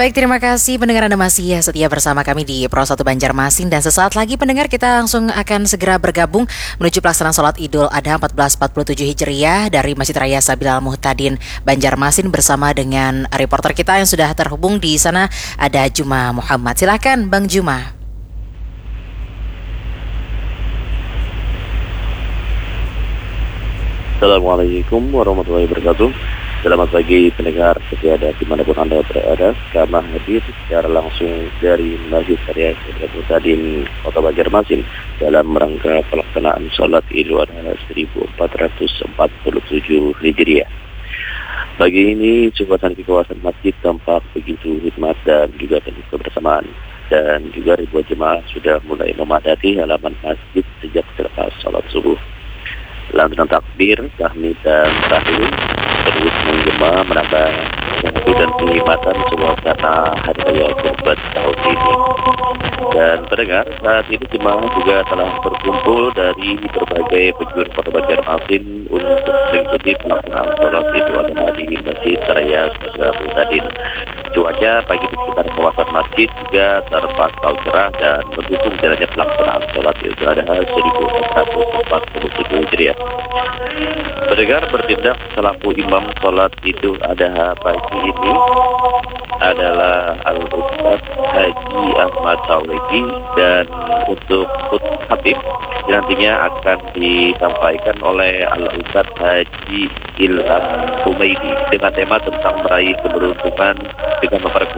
Baik, terima kasih pendengar Anda masih setia bersama kami di Pro 1 Banjarmasin. Dan sesaat lagi pendengar kita langsung akan segera bergabung menuju pelaksanaan sholat Idul Adha 1447 Hijriah dari Masjid Raya Sabil Al-Muhtadin Banjarmasin bersama dengan reporter kita yang sudah terhubung di sana, ada Juma Muhammad. Silakan Bang Juma. Assalamualaikum warahmatullahi wabarakatuh. Selamat pagi pendengar setia dimanapun Anda berada. Kami hadir secara langsung dari Masjid Raya Sabil Al-Muhtadin Kota Banjarmasin dalam rangka pelaksanaan sholat Idul Adha 1447 Hijriah. Pagi ini suasana di kawasan masjid tampak begitu hikmat dan juga penuh kebersamaan, dan juga ribuan jemaah sudah mulai memadati halaman masjid sejak selepas sholat subuh. Lantunan takbir, tahmid dan tahlil terus menggema menambah waktu dan penghematan suasana hari raya Kurban tahun ini. Dan pendengar, saat ini jemaah juga telah berkumpul dari berbagai penjuru Kota Banjarmasin untuk mengikuti pelaksanaan sholat Idul Adha di Masjid Raya Sabil Al-Muhtadin. Cuaca pagi di sekitar kawasan masjid juga terpantau cerah dan mendukung jalannya pelaksanaan sholat Idul Adha 1447 Hijriah. Pendengar, bertindak selaku imam sholat Idul Adha pagi ini adalah Al-Ustaz Haji Ahmad Tauhidi, dan untuk khatib nantinya akan disampaikan oleh Al-Ustaz Haji Ilham Humaidi dengan tema tentang meraih keberuntungan dengan memperkuat